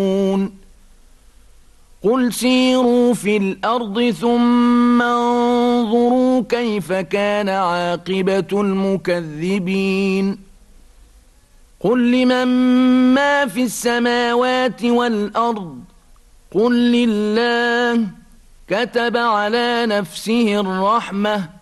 قل سيروا في الأرض ثم انظروا كيف كان عاقبة المكذبين قل لمن ما في السماوات والأرض قل لله كتب على نفسه الرحمة